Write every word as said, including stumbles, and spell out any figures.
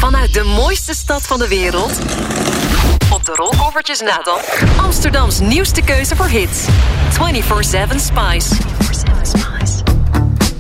Vanuit de mooiste stad van de wereld. Op de rolkoffertjes na dan. Amsterdams nieuwste keuze voor hits. vierentwintig zeven Spice.